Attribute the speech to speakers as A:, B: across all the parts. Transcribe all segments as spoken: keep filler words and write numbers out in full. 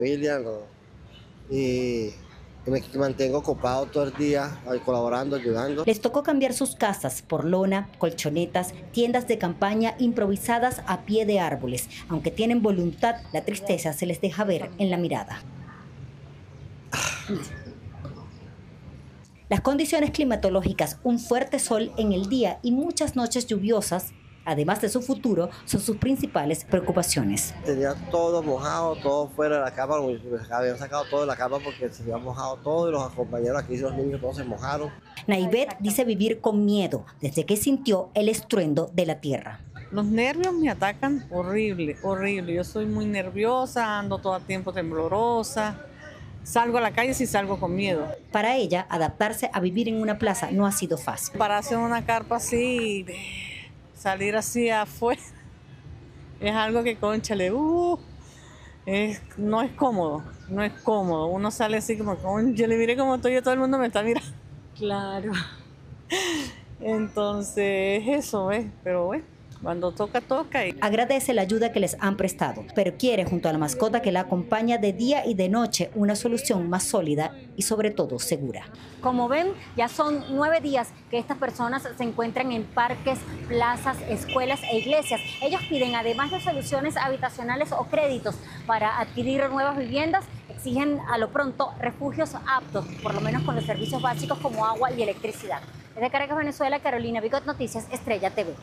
A: familia, ¿no? Y me mantengo ocupado todo el día, colaborando, ayudando.
B: Les tocó cambiar sus casas por lona, colchonetas, tiendas de campaña improvisadas a pie de árboles. Aunque tienen voluntad, la tristeza se les deja ver en la mirada. Las condiciones climatológicas, un fuerte sol en el día y muchas noches lluviosas, además de su futuro, son sus principales preocupaciones.
A: Tenía todo mojado, todo fuera de la cama, habían sacado todo de la cama porque se había mojado todo y los compañeros aquí, los niños, todos se mojaron.
B: Naivet dice vivir con miedo desde que sintió el estruendo de la tierra.
C: Los nervios me atacan horrible, horrible. Yo soy muy nerviosa, ando todo el tiempo temblorosa. Salgo a la calle si salgo con miedo.
B: Para ella, adaptarse a vivir en una plaza no ha sido fácil.
C: Para hacer una carpa así, salir así afuera, es algo que, cónchale, uh, es, no es cómodo, no es cómodo. Uno sale así como, yo le miré como estoy, todo el mundo me está mirando.
D: Claro.
C: Entonces, eso es, pero bueno. Cuando toca, toca. Y...
B: Agradece la ayuda que les han prestado, pero quiere, junto a la mascota que la acompaña de día y de noche, una solución más sólida y sobre todo segura.
D: Como ven, ya son nueve días que estas personas se encuentran en parques, plazas, escuelas e iglesias. Ellos piden, además de soluciones habitacionales o créditos para adquirir nuevas viviendas, exigen a lo pronto refugios aptos, por lo menos con los servicios básicos como agua y electricidad. Desde Caracas, Venezuela, Carolina Bigot, Noticias Estrella T V.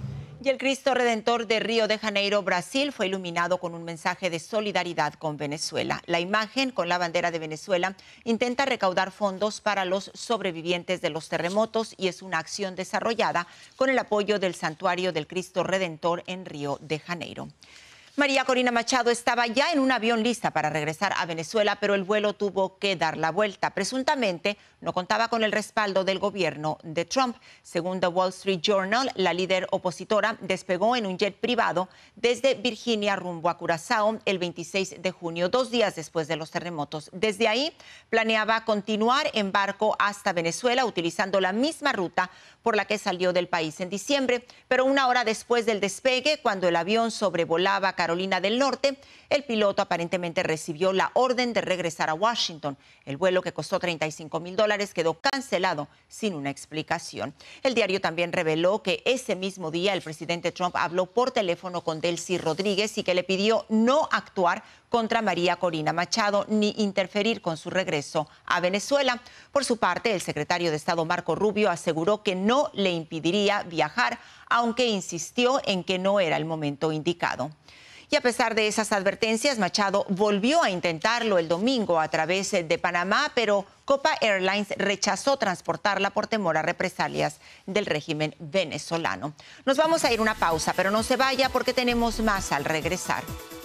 E: Y el Cristo Redentor de Río de Janeiro, Brasil, fue iluminado con un mensaje de solidaridad con Venezuela. La imagen, con la bandera de Venezuela, intenta recaudar fondos para los sobrevivientes de los terremotos y es una acción desarrollada con el apoyo del Santuario del Cristo Redentor en Río de Janeiro. María Corina Machado estaba ya en un avión lista para regresar a Venezuela, pero el vuelo tuvo que dar la vuelta. Presuntamente, no contaba con el respaldo del gobierno de Trump. Según The Wall Street Journal, la líder opositora despegó en un jet privado desde Virginia rumbo a Curazao el veintiséis de junio, dos días después de los terremotos. Desde ahí, planeaba continuar en barco hasta Venezuela, utilizando la misma ruta por la que salió del país en diciembre. Pero una hora después del despegue, cuando el avión sobrevolaba Carolina del Norte, el piloto aparentemente recibió la orden de regresar a Washington. El vuelo, que costó treinta y cinco mil dólares, quedó cancelado sin una explicación. El diario también reveló que ese mismo día el presidente Trump habló por teléfono con Delcy Rodríguez y que le pidió no actuar contra María Corina Machado ni interferir con su regreso a Venezuela. Por su parte, el secretario de Estado Marco Rubio aseguró que no le impediría viajar, aunque insistió en que no era el momento indicado. Y a pesar de esas advertencias, Machado volvió a intentarlo el domingo a través de Panamá, pero Copa Airlines rechazó transportarla por temor a represalias del régimen venezolano. Nos vamos a ir a una pausa, pero no se vaya porque tenemos más al regresar.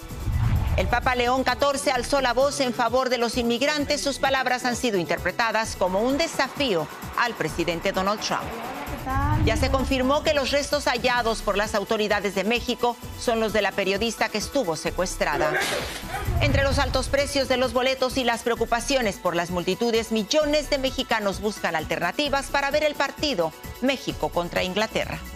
E: El Papa León catorce alzó la voz en favor de los inmigrantes. Sus palabras han sido interpretadas como un desafío al presidente Donald Trump. Ya se confirmó que los restos hallados por las autoridades de México son los de la periodista que estuvo secuestrada. Entre los altos precios de los boletos y las preocupaciones por las multitudes, millones de mexicanos buscan alternativas para ver el partido México contra Inglaterra.